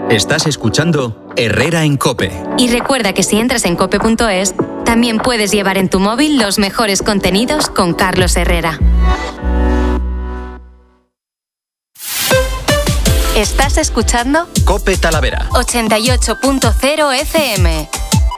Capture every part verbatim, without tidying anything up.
Estás escuchando Herrera en COPE. Y recuerda que si entras en cope punto es, también puedes llevar en tu móvil los mejores contenidos con Carlos Herrera. ¿Estás escuchando? COPE Talavera. ochenta y ocho punto cero F M.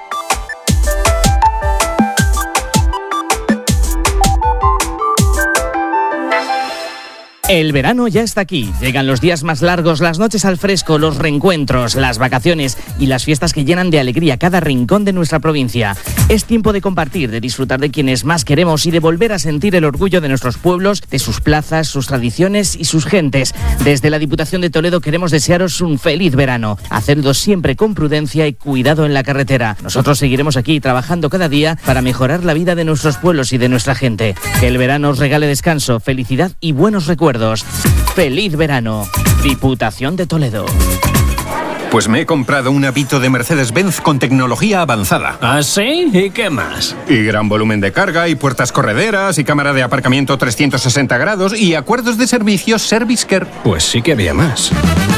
El verano ya está aquí. Llegan los días más largos, las noches al fresco, los reencuentros, las vacaciones y las fiestas que llenan de alegría cada rincón de nuestra provincia. Es tiempo de compartir, de disfrutar de quienes más queremos y de volver a sentir el orgullo de nuestros pueblos, de sus plazas, sus tradiciones y sus gentes. Desde la Diputación de Toledo queremos desearos un feliz verano. Hacedlo siempre con prudencia y cuidado en la carretera. Nosotros seguiremos aquí trabajando cada día para mejorar la vida de nuestros pueblos y de nuestra gente. Que el verano os regale descanso, felicidad y buenos recuerdos. ¡Feliz verano! Diputación de Toledo. Pues me he comprado un Avito de Mercedes-Benz con tecnología avanzada. ¿Ah, sí? ¿Y qué más? Y gran volumen de carga, y puertas correderas, y cámara de aparcamiento trescientos sesenta grados, y acuerdos de servicios Service Care. Pues sí que había más.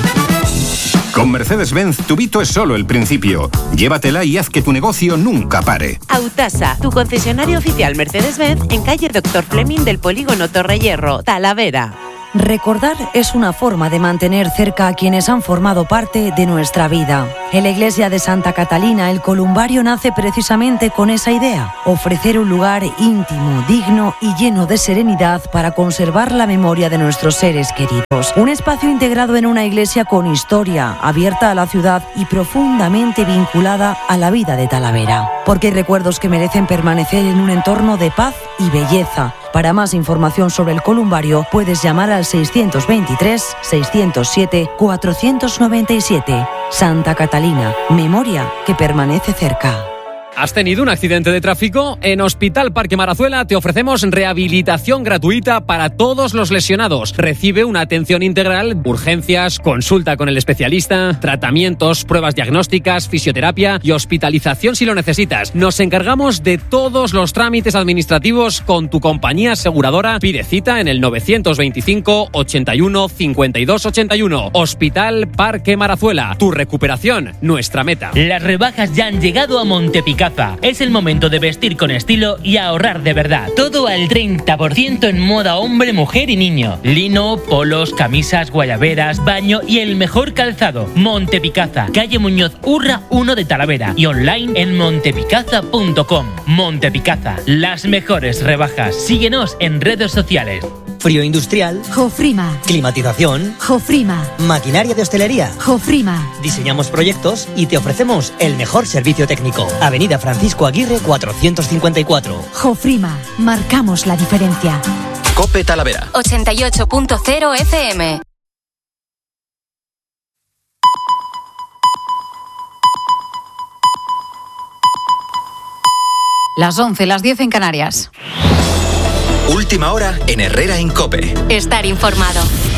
Con Mercedes-Benz, tu Vito es solo el principio. Llévatela y haz que tu negocio nunca pare. Autasa, tu concesionario oficial Mercedes-Benz en calle Doctor Fleming del Polígono Torrehierro, Talavera. Recordar es una forma de mantener cerca a quienes han formado parte de nuestra vida. En la iglesia de Santa Catalina, el columbario nace precisamente con esa idea: ofrecer un lugar íntimo, digno y lleno de serenidad para conservar la memoria de nuestros seres queridos. Un espacio integrado en una iglesia con historia, abierta a la ciudad y profundamente vinculada a la vida de Talavera. Porque hay recuerdos que merecen permanecer en un entorno de paz y belleza. Para más información sobre el columbario, puedes llamar al seiscientos veintitrés, seiscientos siete, cuatrocientos noventa y siete. Santa Catalina, memoria que permanece cerca. ¿Has tenido un accidente de tráfico? En Hospital Parque Marazuela te ofrecemos rehabilitación gratuita para todos los lesionados. Recibe una atención integral, urgencias, consulta con el especialista, tratamientos, pruebas diagnósticas, fisioterapia y hospitalización si lo necesitas. Nos encargamos de todos los trámites administrativos con tu compañía aseguradora. Pide cita en el novecientos veinticinco, ochenta y uno, cincuenta y dos ochenta y uno. Hospital Parque Marazuela. Tu recuperación, nuestra meta. Las rebajas ya han llegado a Montepicaza. Es el momento de vestir con estilo y ahorrar de verdad. Todo al treinta por ciento en moda hombre, mujer y niño. Lino, polos, camisas, guayaberas, baño y el mejor calzado. Montepicaza, calle Muñoz Urra uno de Talavera y online en montepicaza punto com. Montepicaza, las mejores rebajas. Síguenos en redes sociales. Frío industrial. Jofrima. Climatización. Jofrima. Maquinaria de hostelería. Jofrima. Diseñamos proyectos y te ofrecemos el mejor servicio técnico. Avenida Francisco Aguirre cuatrocientos cincuenta y cuatro. Jofrima. Marcamos la diferencia. COPE Talavera. ochenta y ocho punto cero F M. Las once, las diez en Canarias. Última hora en Herrera en COPE. Estar informado.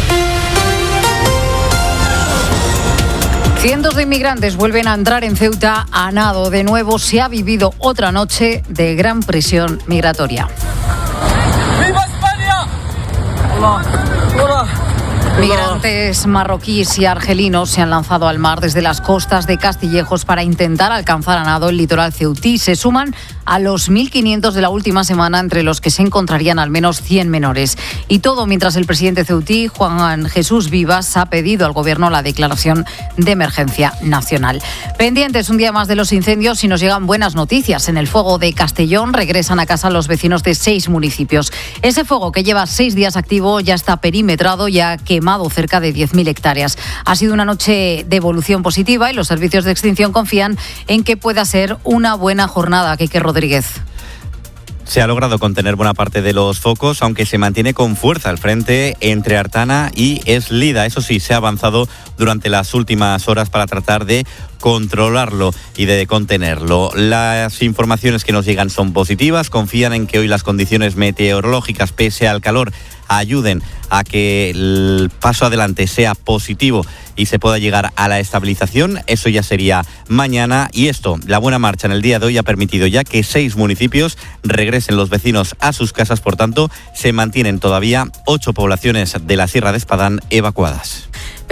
Cientos de inmigrantes vuelven a entrar en Ceuta a nado. De nuevo se ha vivido otra noche de gran presión migratoria. ¡Viva España! Hola. Hola. Migrantes marroquíes y argelinos se han lanzado al mar desde las costas de Castillejos para intentar alcanzar a nado el litoral ceutí. Se suman a los mil quinientos de la última semana, entre los que se encontrarían al menos cien menores. Y todo mientras el presidente ceutí, Juan Jesús Vivas, ha pedido al gobierno la declaración de emergencia nacional. Pendientes un día más de los incendios y nos llegan buenas noticias. En el fuego de Castellón regresan a casa los vecinos de seis municipios. Ese fuego, que lleva seis días activo, ya está perimetrado y ha quemado cerca de diez mil hectáreas. Ha sido una noche de evolución positiva y los servicios de extinción confían en que pueda ser una buena jornada. Quique Rodríguez. Se ha logrado contener buena parte de los focos, aunque se mantiene con fuerza el frente entre Artana y Eslida. Eso sí, se ha avanzado durante las últimas horas para tratar de controlarlo y de contenerlo. Las informaciones que nos llegan son positivas, confían en que hoy las condiciones meteorológicas, pese al calor, ayuden a que el paso adelante sea positivo y se pueda llegar a la estabilización. Eso ya sería mañana. Y esto, la buena marcha en el día de hoy ha permitido ya que seis municipios regresen los vecinos a sus casas. Por tanto, se mantienen todavía ocho poblaciones de la Sierra de Espadán evacuadas.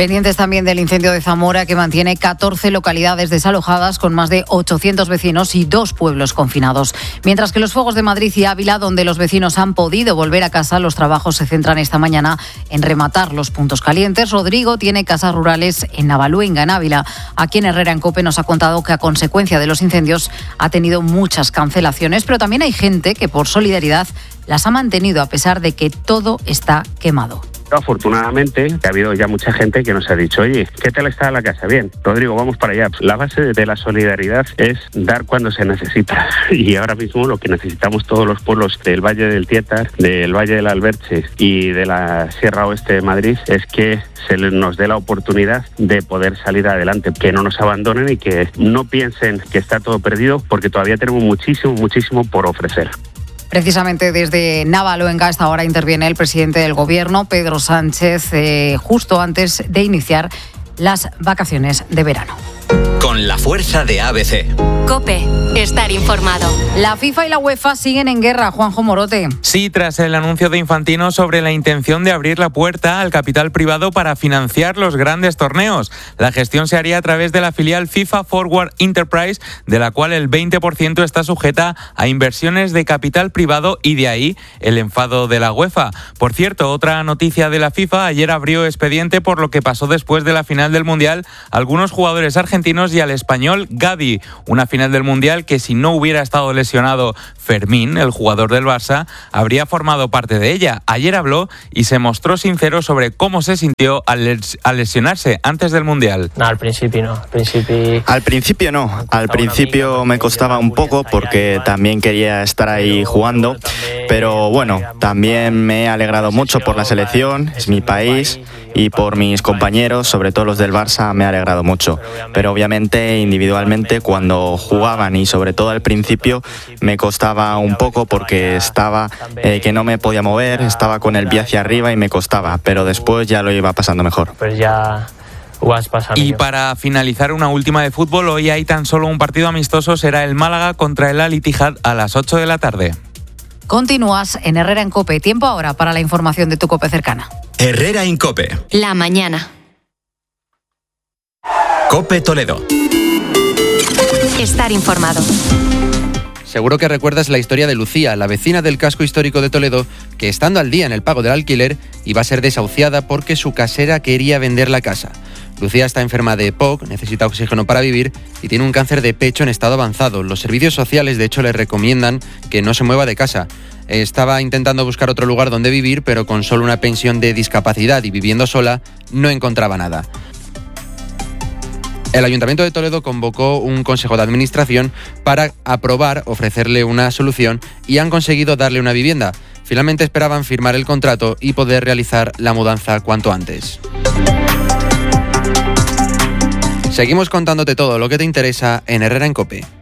Pendientes también del incendio de Zamora, que mantiene catorce localidades desalojadas con más de ochocientos vecinos y dos pueblos confinados. Mientras que los fuegos de Madrid y Ávila, donde los vecinos han podido volver a casa, los trabajos se centran esta mañana en rematar los puntos calientes. Rodrigo tiene casas rurales en Navaluenga, en Ávila. Aquí en Herrera en COPE nos ha contado que a consecuencia de los incendios ha tenido muchas cancelaciones, pero también hay gente que por solidaridad las ha mantenido a pesar de que todo está quemado. Afortunadamente ha habido ya mucha gente que nos ha dicho, oye, ¿qué tal está la casa? Bien, Rodrigo, vamos para allá. La base de la solidaridad es dar cuando se necesita, y ahora mismo lo que necesitamos todos los pueblos del Valle del Tietar, del Valle del Alberche y de la Sierra Oeste de Madrid es que se nos dé la oportunidad de poder salir adelante, que no nos abandonen y que no piensen que está todo perdido, porque todavía tenemos muchísimo, muchísimo por ofrecer. Precisamente desde Navaluenga, a esta hora interviene el presidente del Gobierno, Pedro Sánchez, eh, justo antes de iniciar las vacaciones de verano. Con la fuerza de A B C. COPE, estar informado. La FIFA y la UEFA siguen en guerra, Juanjo Morote. Sí, tras el anuncio de Infantino sobre la intención de abrir la puerta al capital privado para financiar los grandes torneos. La gestión se haría a través de la filial FIFA Forward Enterprise, de la cual el veinte por ciento está sujeta a inversiones de capital privado, y de ahí el enfado de la UEFA. Por cierto, otra noticia de la FIFA: ayer abrió expediente por lo que pasó después de la final del Mundial a algunos jugadores argentinos y al español Gavi. Una final del Mundial que, si no hubiera estado lesionado Fermín, el jugador del Barça, habría formado parte de ella. Ayer habló y se mostró sincero sobre cómo se sintió al, les- al lesionarse antes del Mundial. No, al principio no. Al principio... al principio no. Al principio me costaba un poco porque también quería estar ahí jugando. Pero bueno, también me he alegrado mucho por la selección, es mi país, y por mis compañeros, sobre todo los del Barça, me ha alegrado mucho. Pero obviamente individualmente cuando jugaban y sobre todo al principio me costaba un poco porque estaba eh, que no me podía mover, estaba con el pie hacia arriba y me costaba, pero después ya lo iba pasando mejor. Pues ya... Y para finalizar, una última de fútbol. Hoy hay tan solo un partido amistoso, será el Málaga contra el Al Ittihad a las ocho de la tarde. Continúas en Herrera en COPE. Tiempo ahora para la información de tu COPE cercana. Herrera en COPE. La mañana. COPE Toledo. Estar informado. Seguro que recuerdas la historia de Lucía, la vecina del casco histórico de Toledo, que estando al día en el pago del alquiler iba a ser desahuciada porque su casera quería vender la casa. Lucía está enferma de E P O C, necesita oxígeno para vivir y tiene un cáncer de pecho en estado avanzado. Los servicios sociales, de hecho, le recomiendan que no se mueva de casa. Estaba intentando buscar otro lugar donde vivir, pero con solo una pensión de discapacidad y viviendo sola, no encontraba nada. El Ayuntamiento de Toledo convocó un consejo de administración para aprobar, ofrecerle una solución, y han conseguido darle una vivienda. Finalmente esperaban firmar el contrato y poder realizar la mudanza cuanto antes. Seguimos contándote todo lo que te interesa en Herrera en COPE.